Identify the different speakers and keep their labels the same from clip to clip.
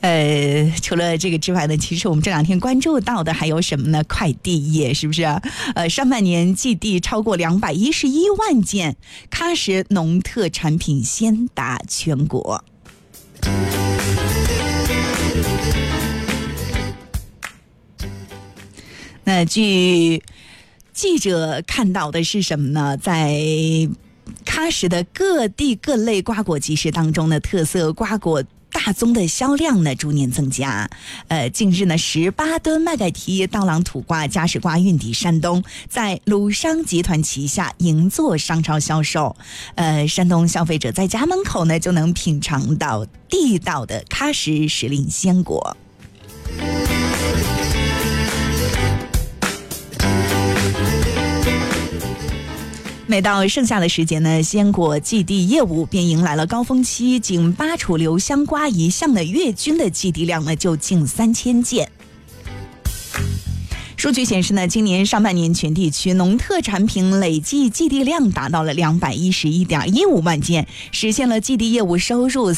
Speaker 1: 除了这个之外呢，其实我们这两天关注到的还有什么呢？快递业是不是？上半年寄递超过211万件，喀什农特产品先达全国。那据记者看到的是什么呢？在喀什的各地各类瓜果集市当中呢，特色瓜果大宗的销量呢逐年增加。近日呢，18吨麦秆蹄、刀郎土瓜、嘉实瓜运抵山东，在鲁商集团旗下银座商超销售。山东消费者在家门口呢就能品尝到地道的喀什时令鲜果。每到盛夏的时节呢，鲜果寄递业务便迎来了高峰期。仅巴楚留香瓜一项的月均的寄递量呢就近3000件。数据显示呢，今年上半年全地区农特产品累计寄递量达到了211.15万件，实现了寄递业务收入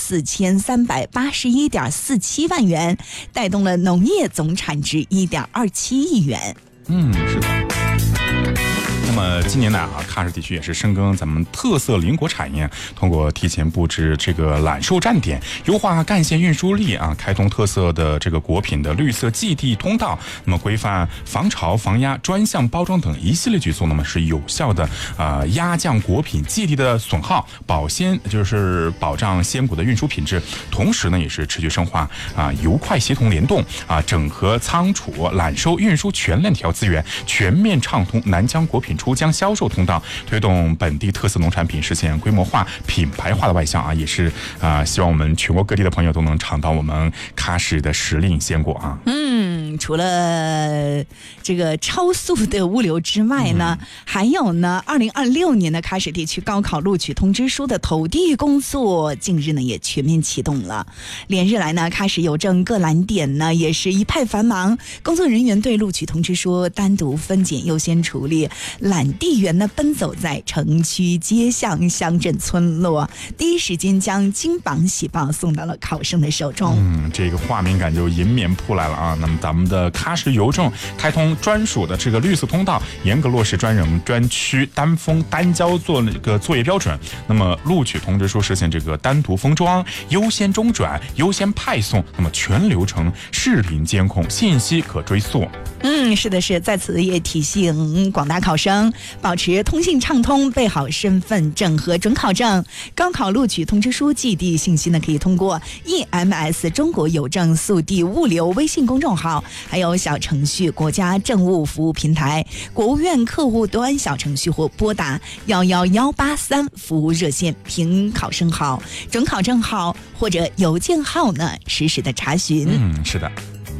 Speaker 1: 4381.47万元，带动了农业总产值1.27亿元。
Speaker 2: 是的。那么今年呢喀什地区也是深耕咱们特色邻国产业，通过提前布置这个揽售站点，优化干线运输力开通特色的这个果品的绿色寄递通道，那么规范防潮、防压、专项包装等一系列举措，那么是有效的压降果品寄递的损耗，就是保障鲜果的运输品质，同时呢也是持续深化油快协同联动整合仓储、揽收、运输全链条资源，全面畅通南疆果品出疆销售通道，推动本地特色农产品实现规模化、品牌化的外销也是希望我们全国各地的朋友都能尝到我们喀什的时令鲜果
Speaker 1: 除了这个超速的物流之外呢，还有呢，2026年的喀什地区高考录取通知书的投递工作近日呢也全面启动了。连日来呢，喀什邮政各栏点呢也是一派繁忙，工作人员对录取通知书单独分拣优先处理，揽递员呢奔走在城区街巷、乡镇村落，第一时间将金榜喜报送到了考生的手中。
Speaker 2: 这个画面感就迎面扑来了那么咱们的喀什邮政开通专属的这个绿色通道，严格落实专人专区单封单交作业标准，那么录取通知书实现这个单独封装、优先中转、优先派送，那么全流程视频监控，信息可追溯。
Speaker 1: 是的，在此也提醒广大考生保持通信畅通，备好身份证和准考证。高考录取通知书寄递信息呢，可以通过 EMS 中国邮政速递物流微信公众号，还有小程序国家政务服务平台、国务院客户端小程序，或拨打11183服务热线，凭考生号、准考证号或者邮件号呢实时的查询。
Speaker 2: 是的。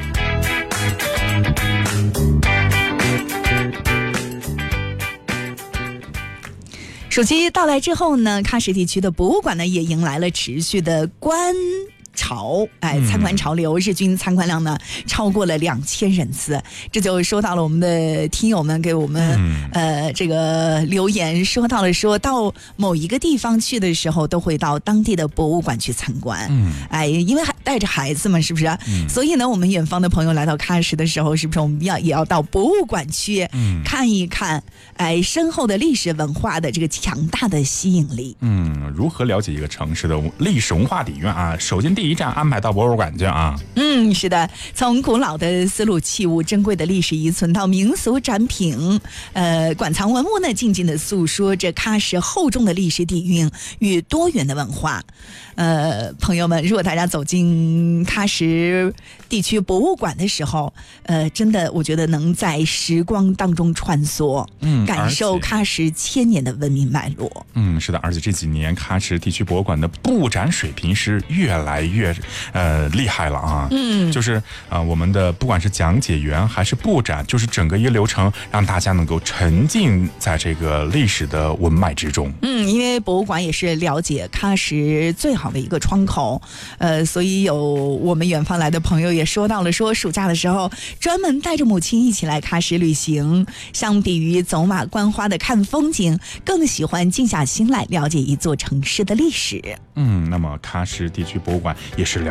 Speaker 1: 暑期到来之后呢，喀什地区的博物馆呢也迎来了持续的观潮，参观潮流，日均参观量呢超过了2000人次。这就说到了我们的听友们给我们这个留言，说到了说到某一个地方去的时候，都会到当地的博物馆去参观。因为带着孩子嘛，是不是？所以呢，我们远方的朋友来到喀什的时候，是不是我们也要到博物馆去看一看？深厚的历史文化的这个强大的吸引力。
Speaker 2: 如何了解一个城市的历史文化底蕴首先第一站安排到博物馆去
Speaker 1: 是的，从古老的丝路器物、珍贵的历史遗存到民俗展品，馆藏文物呢，静静的诉说着喀什厚重的历史底蕴与多元的文化。朋友们，如果大家走进喀什地区博物馆的时候，真的我觉得能在时光当中穿梭，感受喀什1000年的文明脉络。
Speaker 2: 是的，而且这几年喀什地区博物馆的布展水平是越来越厉害了就是我们的不管是讲解员还是布展，就是整个一个流程让大家能够沉浸在这个历史的文脉之中。
Speaker 1: 因为博物馆也是了解喀什最好的一个窗口，所以有我们远方来的朋友也说到了，说暑假的时候专门带着母亲一起来喀什旅行，相比于走马观花的看风景，更喜欢静下心来了解一座城市的历史。
Speaker 2: 那么喀什地区博物馆也是